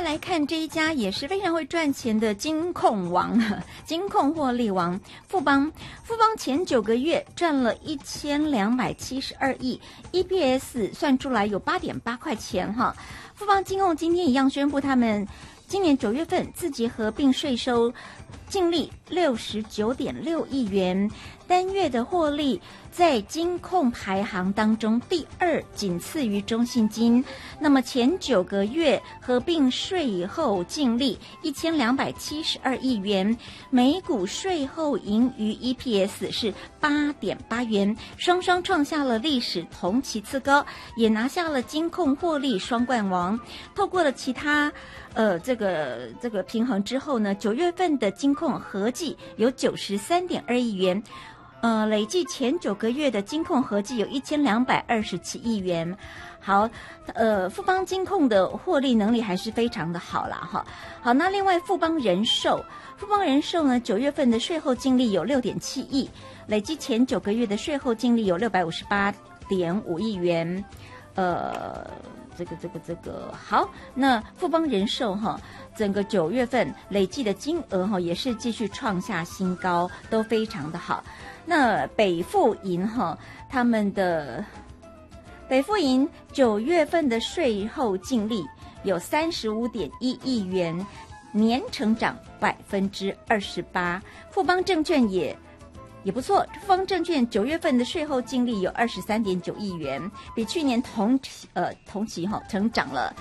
来看这一家也是非常会赚钱的金控王，金控获利王富邦前9个月赚了1272亿 ，EPS 算出来有8.8块钱哈。富邦金控今天一样宣布，他们今年9月份自结合并税收净利69.6亿元，单月的获利在金控排行当中第2，仅次于中信金。那么前9个月合并税后净利1272亿元，每股税后盈余 EPS 是8.8元，双双创下了历史同期次高，也拿下了金控获利双冠王。透过了其他这个平衡之后呢，9月份的金控合计有93.2亿元。累计前9个月的金控合计有1227亿元。好，富邦金控的获利能力还是非常的好啦哈。好，那另外富邦人寿呢，9月份的税后净利有6.7亿，累计前9个月的税后净利有658.5亿元。这个好，那富邦人寿哈，整个9月份累计的金额哈也是继续创下新高，都非常的好。那北富银哈，他们的北富银9月份的税后净利有35.1亿元，年成长28%。富邦证券也不错，富邦证券9月份的税后净利有23.9亿元，比去年同期成长了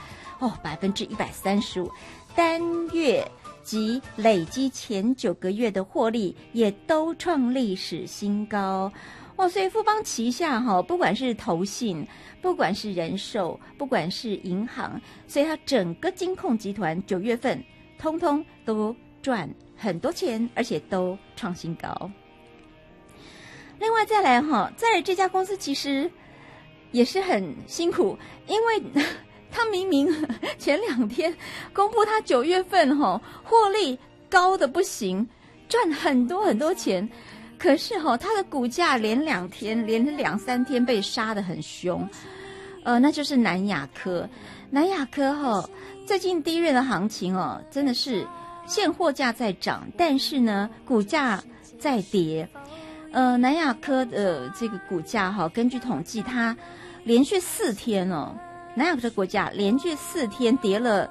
135%，单月及累积前9个月的获利也都创历史新高。哇，所以富邦旗下不管是投信，不管是人寿，不管是银行，所以它整个金控集团9月份通通都赚很多钱，而且都创新高。另外再来这家公司其实也是很辛苦，因为他明明前2天公布他9月份获利高的不行，赚很多钱，可是他的股价连2三天被杀得很凶，那就是南亚科最近低润的行情真的是现货价在涨，但是呢股价在跌。南亚科的这个股价根据统计，它连续4天南亚科的股价连续4天跌了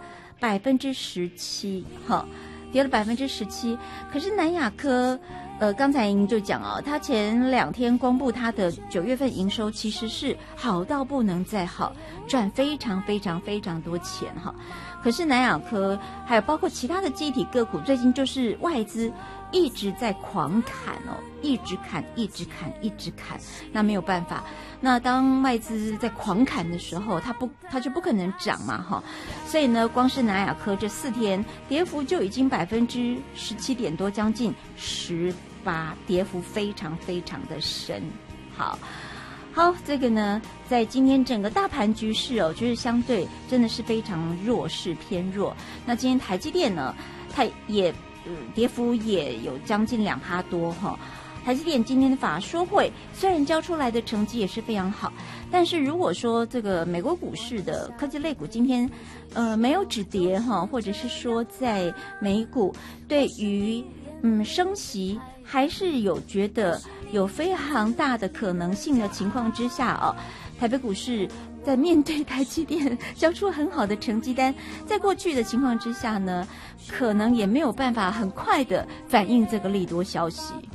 17%，跌了17%。可是南亚科刚才您就讲它前2天公布它的9月份营收其实是好到不能再好，赚非常多钱可是南亚科还有包括其他的记忆体个股，最近就是外资一直在狂砍一直砍，那没有办法。那当外资在狂砍的时候，它就不可能涨嘛所以呢，光是南亚科这4天跌幅就已经17%点多，将近18%，跌幅非常的深。好，这个呢，在今天整个大盘局势就是相对真的是非常弱势偏弱。那今天台积电呢，它也跌幅也有将近2%多台积电今天的法说会虽然交出来的成绩也是非常好，但是如果说这个美国股市的科技类股今天没有止跌或者是说在美股对于升息还是有觉得有非常大的可能性的情况之下台北股市在面对台积电交出很好的成绩单，在过去的情况之下呢，可能也没有办法很快的反映这个利多消息。